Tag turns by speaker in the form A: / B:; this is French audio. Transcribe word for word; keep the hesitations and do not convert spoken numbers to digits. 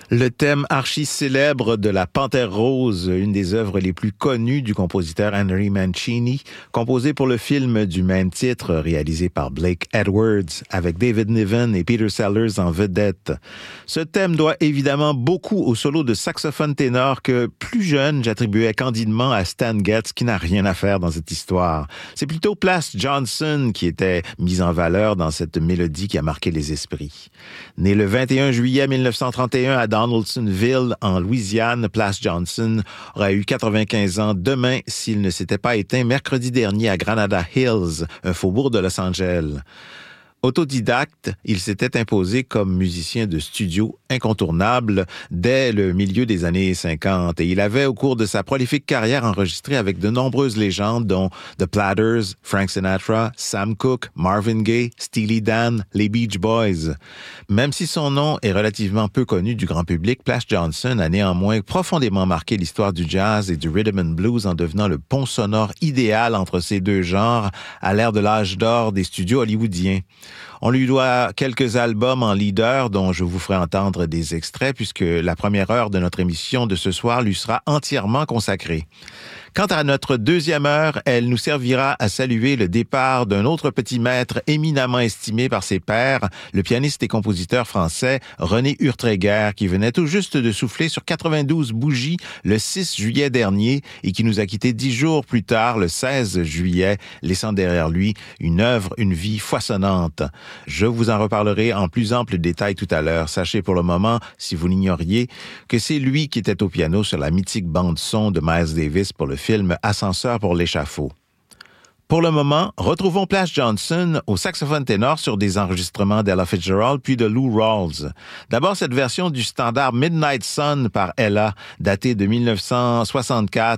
A: Le thème archi-célèbre de La Panthère rose, une des œuvres les plus connues du compositeur Henry Mancini, composé pour le film du même titre réalisé par Blake Edwards, avec David Niven et Peter Sellers en vedette. Ce thème doit évidemment beaucoup au solo de saxophone ténor que, plus jeune, j'attribuais candidement à Stan Getz, qui n'a rien à faire dans cette histoire. C'est plutôt Plas Johnson qui était mis en valeur dans cette mélodie qui a marqué les esprits. Né le vingt et un juillet mille neuf cent trente et un à Donaldsonville, en Louisiane, Plas Johnson aurait eu quatre-vingt-quinze ans demain s'il ne s'était pas éteint mercredi dernier à Granada Hills, un faubourg de Los Angeles. Autodidacte, il s'était imposé comme musicien de studio incontournable dès le milieu des années cinquante et il avait, au cours de sa prolifique carrière, enregistré avec de nombreuses légendes dont The Platters, Frank Sinatra, Sam Cooke, Marvin Gaye, Steely Dan, les Beach Boys. Même si son nom est relativement peu connu du grand public, Plas Johnson a néanmoins profondément marqué l'histoire du jazz et du rhythm and blues en devenant le pont sonore idéal entre ces deux genres à l'ère de l'âge d'or des studios hollywoodiens. On lui doit quelques albums en leader dont je vous ferai entendre des extraits puisque la première heure de notre émission de ce soir lui sera entièrement consacrée. Quant à notre deuxième heure, elle nous servira à saluer le départ d'un autre petit maître éminemment estimé par ses pairs, le pianiste et compositeur français René Urtreger, qui venait tout juste de souffler sur quatre-vingt-douze bougies le six juillet dernier et qui nous a quittés dix jours plus tard, le seize juillet, laissant derrière lui une œuvre, une vie foisonnante. Je vous en reparlerai en plus ample détail tout à l'heure. Sachez pour le moment, si vous l'ignoriez, que c'est lui qui était au piano sur la mythique bande-son de Miles Davis pour le film Ascenseur pour l'échafaud. Pour le moment, retrouvons Plas Johnson au saxophone ténor sur des enregistrements d'Ella Fitzgerald puis de Lou Rawls. D'abord, cette version du standard Midnight Sun par Ella, datée de mille neuf cent soixante-quatre,